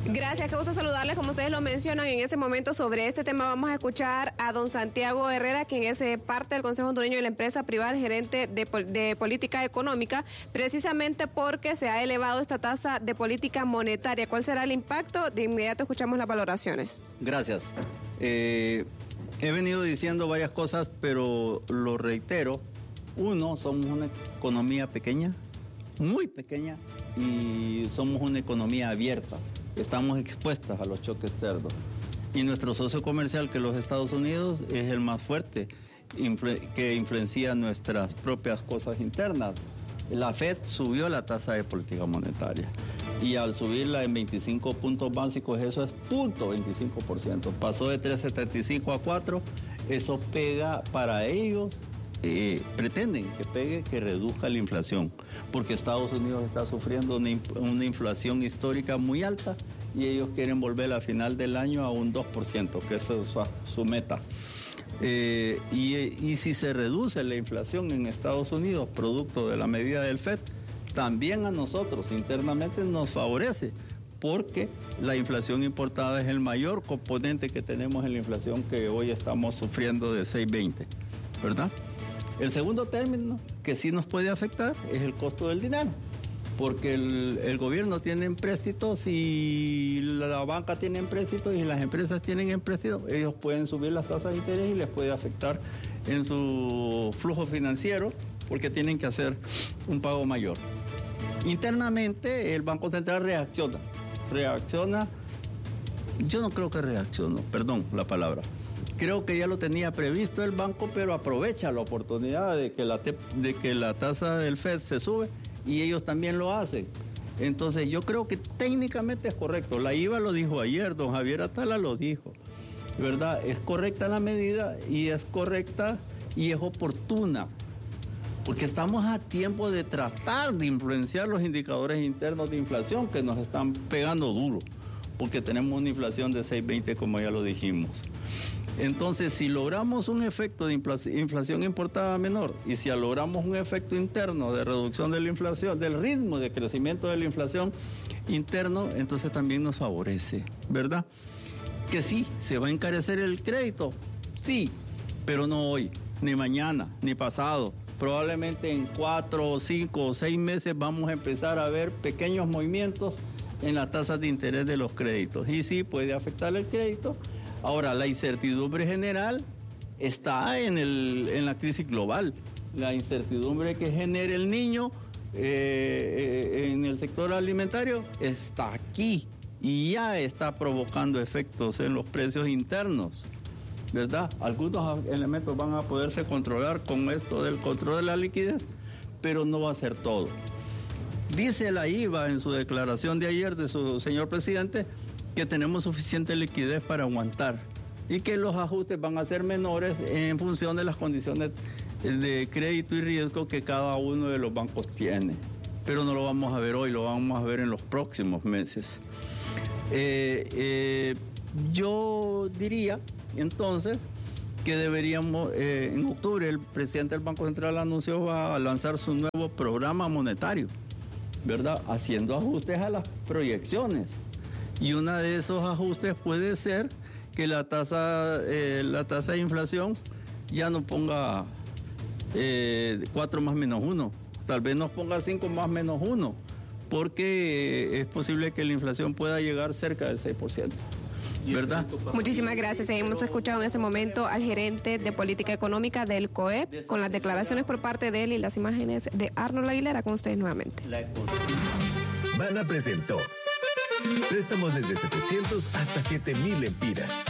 Gracias, qué gusto saludarles. Como ustedes lo mencionan, en ese momento sobre este tema vamos a escuchar a don Santiago Herrera, quien es parte del Consejo Hondureño de la Empresa Privada, gerente de Política Económica, precisamente porque se ha elevado esta tasa de política monetaria. ¿Cuál será el impacto? De inmediato escuchamos las valoraciones. Gracias. He venido diciendo varias cosas, pero lo reitero. Uno, somos una economía pequeña, muy pequeña, y somos una economía abierta. Estamos expuestas a los choques externos. Y nuestro socio comercial, que los Estados Unidos, es el más fuerte, que influencia nuestras propias cosas internas. La FED subió la tasa de política monetaria. Y al subirla en 25 puntos básicos, eso es 0.25%. Pasó de 3.75 a 4. Eso pega para ellos. Pretenden que pegue, que reduzca la inflación, porque Estados Unidos está sufriendo una inflación histórica muy alta y ellos quieren volver a final del año a un 2%, que eso es su meta. Y si se reduce la inflación en Estados Unidos, producto de la medida del FED, también a nosotros internamente nos favorece, porque la inflación importada es el mayor componente que tenemos en la inflación que hoy estamos sufriendo de 6.20, ¿verdad? El segundo término que sí nos puede afectar es el costo del dinero, porque el gobierno tiene empréstitos y la banca tiene empréstitos y las empresas tienen empréstitos. Ellos pueden subir las tasas de interés y les puede afectar en su flujo financiero porque tienen que hacer un pago mayor. Internamente el Banco Central reacciona, yo no creo que reaccionó, perdón la palabra. Creo que ya lo tenía previsto el banco, pero aprovecha la oportunidad de que la tasa del FED se sube y ellos también lo hacen. Entonces yo creo que técnicamente es correcto. La IVA lo dijo ayer, don Javier Atala lo dijo, ¿verdad? Es correcta la medida y es correcta y es oportuna, porque estamos a tiempo de tratar de influenciar los indicadores internos de inflación que nos están pegando duro, porque tenemos una inflación de 6.20 como ya lo dijimos. Entonces, si logramos un efecto de inflación importada menor y si logramos un efecto interno de reducción de la inflación, del ritmo de crecimiento de la inflación interno, entonces también nos favorece, ¿verdad? Que sí, se va a encarecer el crédito, sí, pero no hoy, ni mañana, ni pasado. Probablemente en 4, 5 o 6 meses vamos a empezar a ver pequeños movimientos en las tasas de interés de los créditos. Y sí, puede afectar el crédito. Ahora, la incertidumbre general está en la crisis global. La incertidumbre que genera el niño en el sector alimentario está aquí y ya está provocando efectos en los precios internos, ¿verdad? Algunos elementos van a poderse controlar con esto del control de la liquidez, pero no va a ser todo. Dice la IVA en su declaración de ayer de su señor presidente que tenemos suficiente liquidez para aguantar y que los ajustes van a ser menores en función de las condiciones de crédito y riesgo que cada uno de los bancos tiene. Pero no lo vamos a ver hoy, lo vamos a ver en los próximos meses. Yo diría entonces que deberíamos, en octubre el presidente del Banco Central anunció va a lanzar su nuevo programa monetario, ¿verdad? Haciendo ajustes a las proyecciones. Y uno de esos ajustes puede ser que la tasa de inflación ya no ponga 4 más menos 1. Tal vez nos ponga 5 más menos 1, porque es posible que la inflación pueda llegar cerca del 6%. ¿Verdad? Muchísimas gracias. Hemos escuchado en este momento al gerente de política económica del COEP, con las declaraciones por parte de él y las imágenes de Arnold Aguilera con ustedes nuevamente. Bana presentó préstamos desde 700 hasta 7,000 lempiras.